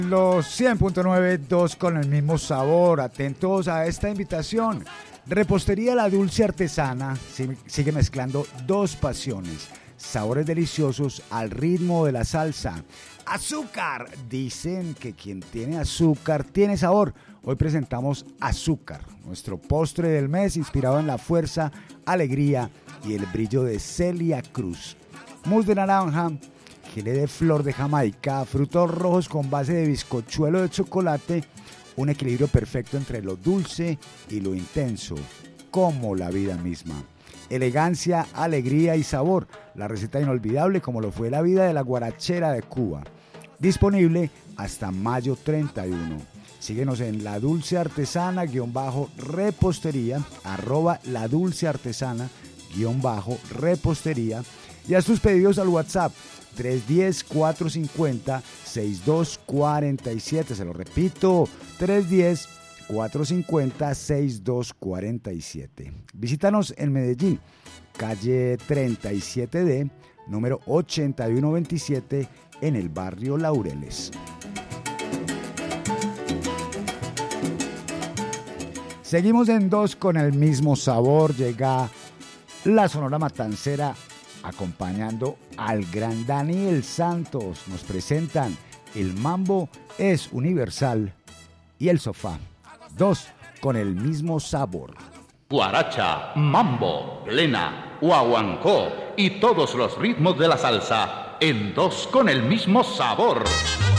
Los 100.9, dos con el mismo sabor. Atentos a esta invitación. Repostería La Dulce Artesana sigue mezclando dos pasiones. Sabores deliciosos al ritmo de la salsa. Azúcar. Dicen que quien tiene azúcar tiene sabor. Hoy presentamos Azúcar, nuestro postre del mes inspirado en la fuerza, alegría y el brillo de Celia Cruz. Mousse de naranja, gelé de flor de Jamaica, frutos rojos con base de bizcochuelo de chocolate, un equilibrio perfecto entre lo dulce y lo intenso, como la vida misma. Elegancia, alegría y sabor, la receta inolvidable como lo fue la vida de la guarachera de Cuba. Disponible hasta mayo 31. Síguenos en La Dulce Artesana _repostería, @La Dulce Artesana _repostería, y haz tus pedidos al WhatsApp 310-450-6247. Se lo repito, 310-450-6247. Visítanos en Medellín, calle 37D, número 8127, en el barrio Laureles. Seguimos en dos con el mismo sabor. Llega la Sonora Matancera acompañando al gran Daniel Santos. Nos presentan El Mambo es Universal y El Sofá. Dos con el mismo sabor. Guaracha, mambo, plena, guaguancó y todos los ritmos de la salsa en dos con el mismo sabor.